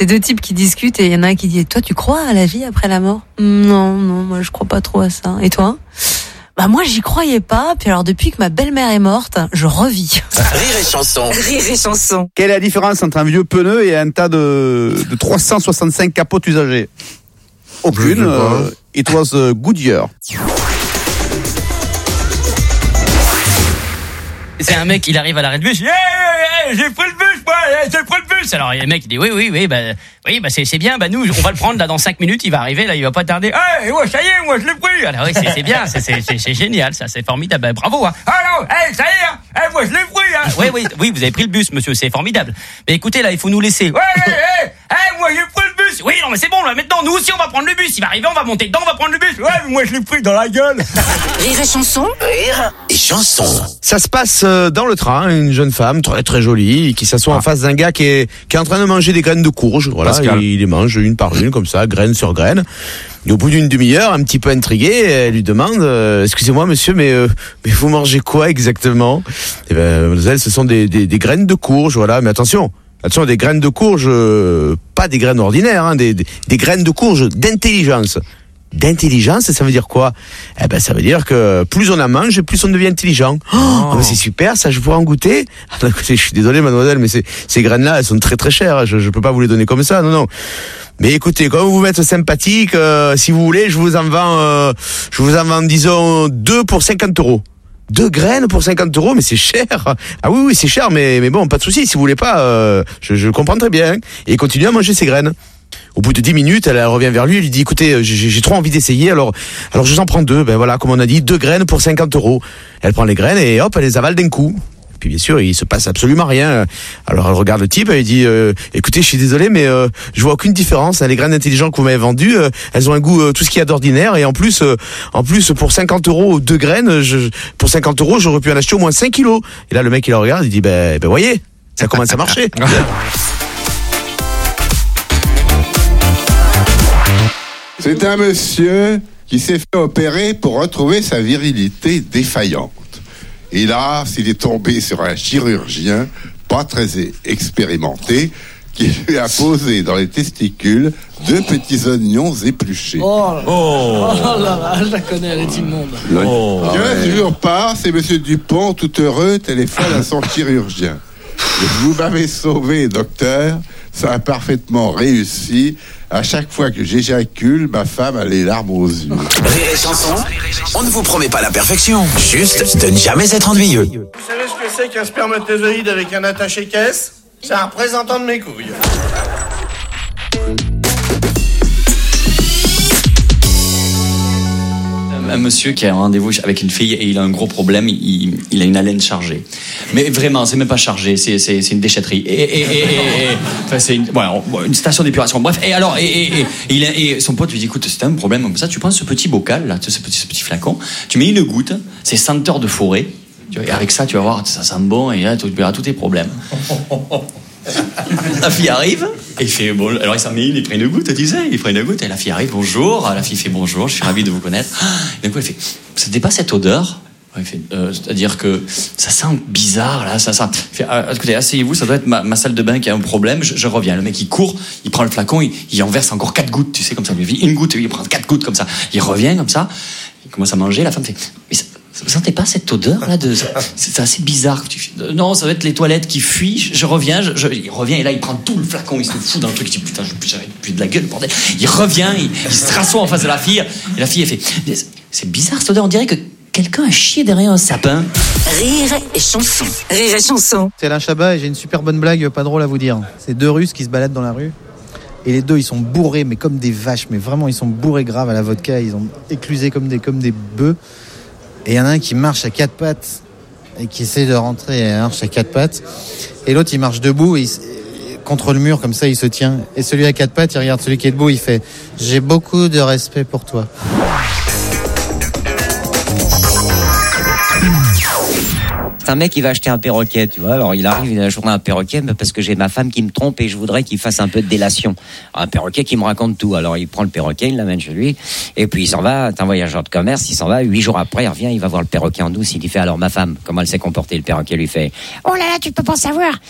C'est deux types qui discutent et il y en a un qui dit « Toi, tu crois à la vie après la mort ?»« Non, moi je crois pas trop à ça. Et toi ?» Bah moi j'y croyais pas, puis alors depuis que ma belle-mère est morte, je revis. Rire et chanson. Rire et chanson. Quelle est la différence entre un vieux pneu et un tas de 365 capotes usagées? Aucune. It was Goodyear. C'est un mec, il arrive à l'arrêt de bus, j'ai pris le bus, moi, j'ai pris le bus. Alors le mec il dit oui, c'est bien, nous on va le prendre là dans 5 minutes, il va arriver là, il va pas tarder. Ouais, ça y est, moi je l'ai pris. Alors oui, c'est bien, c'est génial, ça, c'est formidable, bravo. Hein. Alors, ça y est, moi je l'ai pris. Oui, vous avez pris le bus, monsieur, c'est formidable. Mais écoutez là, il faut nous laisser. Moi j'ai pris le bus. Oui, non mais c'est bon là, maintenant nous aussi on va prendre le bus. Il va arriver, on va monter dedans, on va prendre le bus. Ouais, mais moi je l'ai pris dans la gueule. Rire et chanson. Rire et chanson. Ça se passe dans le train, une jeune femme très très jolie qui s'assoit en face d'un gars qui est en train de manger des graines de courge. Voilà, il les mange une par une comme ça, graine sur graine. Et au bout d'une demi-heure, un petit peu intriguée, elle lui demande excusez-moi monsieur, mais vous mangez quoi exactement? Eh ben mademoiselle, ce sont des graines de courge, voilà, mais attention, des graines de courge, pas des graines ordinaires, hein, des graines de courge d'intelligence. D'intelligence, ça veut dire quoi? Eh ben, ça veut dire que plus on en mange, plus on devient intelligent. C'est super, ça, je pourrais en goûter. Écoutez, je suis désolé, mademoiselle, mais ces graines-là, elles sont très très chères. Je peux pas vous les donner comme ça, non. Mais écoutez, comme vous êtes sympathique, si vous voulez, je vous en vends, disons, 2 pour 50 €. 2 graines pour 50 €, mais c'est cher. Ah oui, c'est cher, mais bon, pas de souci. Si vous voulez pas, je comprends très bien. Et continuez à manger ces graines. Au bout de 10 minutes, elle revient vers lui, elle lui dit écoutez, j'ai trop envie d'essayer, alors je vous en prends 2. Ben voilà, comme on a dit, 2 graines pour 50 €. Elle prend les graines et hop, elle les avale d'un coup. Puis bien sûr, il se passe absolument rien. Alors elle regarde le type, elle dit écoutez, je suis désolé, mais je vois aucune différence. Les graines intelligentes que vous m'avez vendues, elles ont un goût tout ce qu'il y a d'ordinaire, et en plus pour 50 € 2 graines, pour 50 €, j'aurais pu en acheter au moins 5 kilos. Et là le mec il la regarde, il dit ben voyez, ça commence à marcher. C'est un monsieur qui s'est fait opérer pour retrouver sa virilité défaillante. Et là, s'il est tombé sur un chirurgien pas très expérimenté qui lui a posé dans les testicules 2 petits oignons épluchés. Oh là là, je la connais, elle est immonde. 15 jours pas, c'est monsieur Dupont, tout heureux, téléphone à son chirurgien. Vous m'avez sauvé, docteur, ça a parfaitement réussi. À chaque fois que j'éjacule, ma femme a les larmes aux yeux. Rire et chanson, on ne vous promet pas la perfection, juste de ne jamais être ennuyeux. Vous savez ce que c'est qu'un spermatozoïde avec un attaché-caisse? C'est un représentant de mes couilles. Un monsieur qui a un rendez-vous avec une fille et il a un gros problème, il a une haleine chargée. Mais vraiment, c'est même pas chargé, c'est une déchetterie. Enfin, c'est une station d'épuration. Bref, et son pote lui dit écoute, c'est un problème comme ça, tu prends ce petit bocal là, ce petit flacon, tu mets une goutte, c'est senteur de forêt. Et avec ça, tu vas voir, ça sent bon et là, tu verras tous tes problèmes. La fille arrive et il fait bon, alors il s'en met il prend une goutte, tu sais, il prend une goutte et la fille arrive, bonjour, la fille fait bonjour, je suis ravi de vous connaître. Et d'un coup elle fait, ça n'est pas cette odeur? Il fait, c'est-à-dire que ça sent bizarre là, ça. Il fait, écoutez, asseyez-vous, ça doit être ma salle de bain qui a un problème, je reviens. Le mec il court, il prend le flacon, il en verse encore 4 gouttes, tu sais, comme ça, il fait une goutte, il prend 4 gouttes comme ça, il revient comme ça, il commence à manger, la femme fait, mais vous sentez pas cette odeur là c'est assez bizarre. Non, ça va être les toilettes qui fuient. Je reviens, il revient et là il prend tout le flacon, il se fout dans le truc. Il dit putain, j'arrête plus de la gueule, bordel. Il revient, il se rassoit en face de la fille et la fille elle fait c'est bizarre cette odeur, on dirait que quelqu'un a chié derrière un sapin. Rire et chanson. Rire et chanson. C'est Alain Chabat et j'ai une super bonne blague pas drôle à vous dire. C'est 2 Russes qui se baladent dans la rue. Et les 2 ils sont bourrés mais comme des vaches, mais vraiment ils sont bourrés grave à la vodka, ils ont éclusé comme des bœufs. Et il y en a un qui marche à 4 pattes et qui essaie de rentrer et marche à 4 pattes. Et l'autre, il marche debout et contre le mur, comme ça, il se tient. Et celui à 4 pattes, il regarde celui qui est debout, il fait « J'ai beaucoup de respect pour toi ». C'est un mec qui va acheter un perroquet, tu vois. Alors il arrive, il a acheté un perroquet parce que j'ai ma femme qui me trompe et je voudrais qu'il fasse un peu de délation. Alors, un perroquet qui me raconte tout. Alors il prend le perroquet, il l'amène chez lui et puis il s'en va. C'est un voyageur de commerce, il s'en va. 8 jours après, il revient, il va voir le perroquet en douce. Il lui fait alors ma femme, comment elle s'est comportée? Le perroquet lui fait oh là là, tu peux pas savoir.